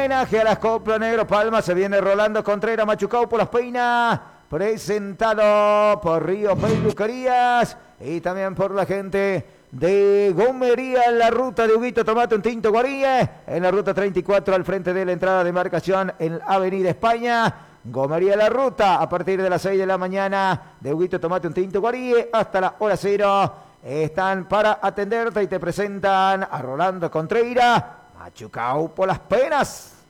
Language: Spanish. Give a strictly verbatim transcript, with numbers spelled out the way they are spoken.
homenaje a las coplas Negro Palma. Se viene Rolando Contreras, Machucao por las Peinas. Presentado por Río Peluquerías y también por la gente de Gomería en la ruta de Huguito Tomate un Tinto Guaríe. En la ruta treinta y cuatro al frente de la entrada de embarcación en Avenida España. Gomería la ruta a partir de las seis de la mañana de Huguito Tomate un Tinto Guaríe hasta la hora cero. Están para atenderte y te presentan a Rolando Contreras, Machucao por las Penas.